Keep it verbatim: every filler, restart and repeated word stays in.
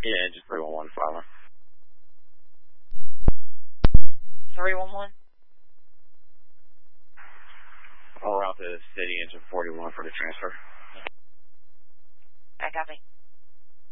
Yeah, just three one one Flower. three one one? I'll route to city engine forty-one for the transfer.